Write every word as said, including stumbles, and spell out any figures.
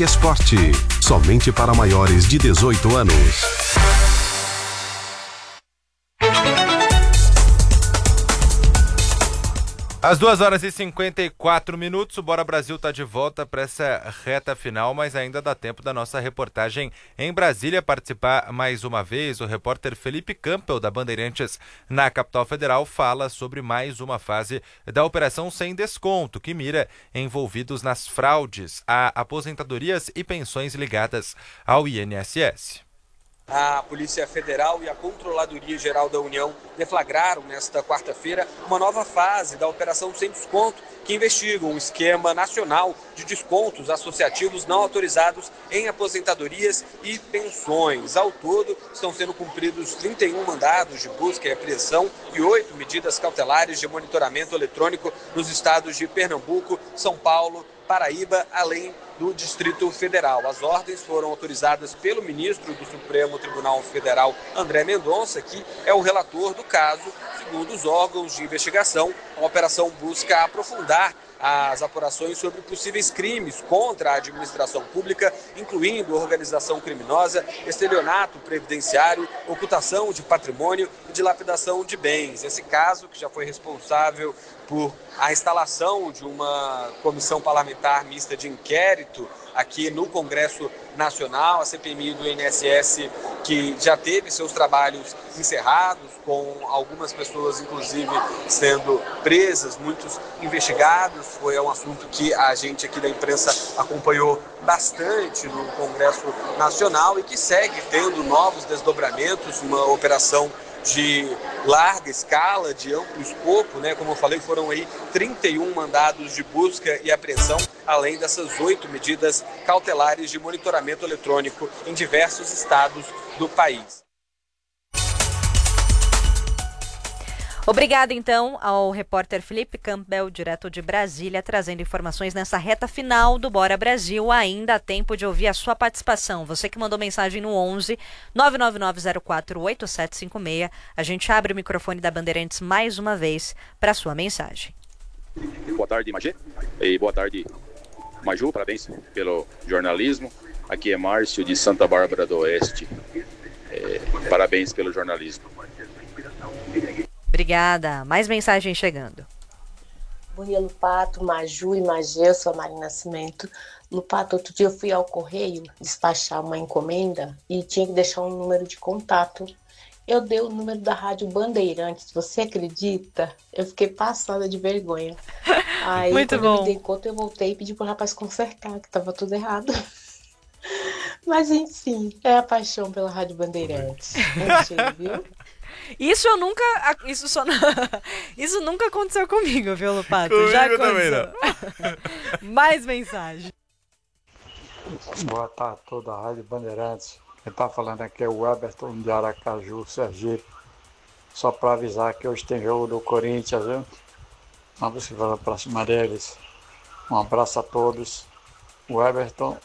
Cast Esporte, somente para maiores de dezoito anos. Às duas horas e cinquenta e quatro minutos, o Bora Brasil está de volta para essa reta final, mas ainda dá tempo da nossa reportagem em Brasília participar mais uma vez. O repórter Felipe Campbell, da Bandeirantes, na capital federal, fala sobre mais uma fase da Operação Sem Desconto, que mira envolvidos nas fraudes a aposentadorias e pensões ligadas ao I N S S. A Polícia Federal e a Controladoria Geral da União deflagraram nesta quarta-feira uma nova fase da Operação Sem Desconto, que investiga um esquema nacional de descontos associativos não autorizados em aposentadorias e pensões. Ao todo, estão sendo cumpridos trinta e um mandados de busca e apreensão e oito medidas cautelares de monitoramento eletrônico nos estados de Pernambuco, São Paulo, Paraíba, além do Distrito Federal. As ordens foram autorizadas pelo ministro do Supremo Tribunal Federal, André Mendonça, que é o relator do caso. Segundo os órgãos de investigação, a operação busca aprofundar as apurações sobre possíveis crimes contra a administração pública, incluindo organização criminosa, estelionato previdenciário, ocultação de patrimônio e dilapidação de bens. Esse caso, que já foi responsável por a instalação de uma comissão parlamentar mista de inquérito aqui no Congresso Nacional, a C P M I do I N S S, que já teve seus trabalhos encerrados, com algumas pessoas, inclusive, sendo presas, muitos investigados. Foi um assunto que a gente aqui da imprensa acompanhou bastante no Congresso Nacional e que segue tendo novos desdobramentos, uma operação de larga escala, de amplo escopo, né? Como eu falei, foram aí trinta e um mandados de busca e apreensão, além dessas oito medidas cautelares de monitoramento eletrônico em diversos estados do país. Obrigada, então, ao repórter Felipe Campbell, direto de Brasília, trazendo informações nessa reta final do Bora Brasil. Ainda há tempo de ouvir a sua participação. Você que mandou mensagem no onze, nove nove nove zero quatro, oito sete cinco seis. A gente abre o microfone da Bandeirantes mais uma vez para a sua mensagem. Boa tarde, Magê. E boa tarde, Maju. Parabéns pelo jornalismo. Aqui é Márcio, de Santa Bárbara do Oeste. É, parabéns pelo jornalismo. Obrigada. Mais mensagem chegando. Bom dia, Lupato, Maju e Magê, eu sou a Maria Nascimento. Lupato, outro dia eu fui ao correio despachar uma encomenda e tinha que deixar um número de contato. Eu dei o número da Rádio Bandeirantes, você acredita? Eu fiquei passada de vergonha. Aí, muito quando bom. eu me dei conta, eu voltei e pedi pro rapaz consertar, que tava tudo errado. Mas enfim, é a paixão pela Rádio Bandeirantes. Mentira, viu? Isso eu nunca. Isso, só, isso nunca aconteceu comigo, viu, Lupato? Comigo Já também aconteceu. Mais mensagem. Boa tarde a toda a Rádio Bandeirantes. Quem está falando aqui é o Everton de Aracaju, Sergipe. Só para avisar que hoje tem jogo do Corinthians, viu? Vamos se falar para cima deles. Um abraço a todos. O Everton